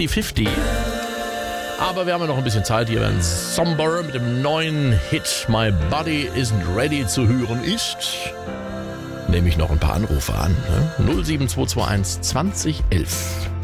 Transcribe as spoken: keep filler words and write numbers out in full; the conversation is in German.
fünfzig fünfzig. Aber wir haben ja noch ein bisschen Zeit hier, wenn Somber mit dem neuen Hit My Body Isn't Ready zu hören ist. Nehme ich noch ein paar Anrufe an. Ne? null sieben zwei zwei eins zwanzig elf.